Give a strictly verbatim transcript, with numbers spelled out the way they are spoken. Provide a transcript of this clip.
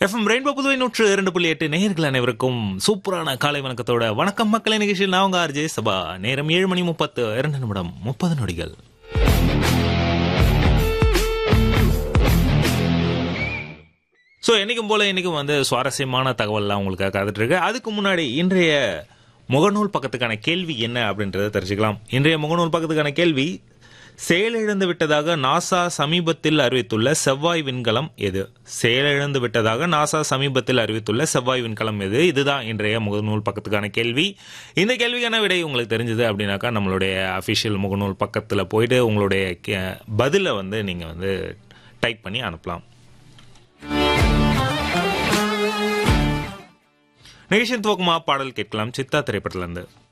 FM rainbow Puduvai நூற்று இரண்டு புள்ளி எட்டு நேயர்கள் அனைவருக்கும் சூப்பரான காலை வணக்கத்தோட வணக்கம் மக்களை நிகழ்ச்சியில் நான் உங்க ஆர்ஜே சபா. நேரம் ஏழு மணி முப்பத்து இரண்டு நிமிடம் முப்பது நொடிகள். ஸோ என்னைக்கும் போல இன்னைக்கும் வந்து சுவாரஸ்யமான தகவல்லாம் உங்களுக்காக காத்துட்டு இருக்கு. அதுக்கு முன்னாடி இன்றைய முகநூல் பக்கத்துக்கான கேள்வி என்ன அப்படின்றத தெரிஞ்சுக்கலாம். இன்றைய முகநூல் பக்கத்துக்கான கேள்வி, செயலிழந்து விட்டதாக நாசா சமீபத்தில் அறிவித்துள்ள செவ்வாய் விண்கலம் எது? செயலிழந்து விட்டதாக நாசா சமீபத்தில் அறிவித்துள்ள செவ்வாய் விண்கலம் எது? இதுதான் இன்றைய முகநூல் பக்கத்துக்கான கேள்வி. இந்த கேள்விக்கான விடை உங்களுக்கு தெரிஞ்சது அப்படின்னாக்கா நம்மளுடைய அஃபிஷியல் முகநூல் பக்கத்தில் போயிட்டு உங்களுடைய பதிலை வந்து நீங்கள் வந்து டைப் பண்ணி அனுப்பலாம். நிகழ்ச்சியின் துவக்கமாக பாடல் கேட்கலாம். சித்தா திரைப்படத்திலிருந்து.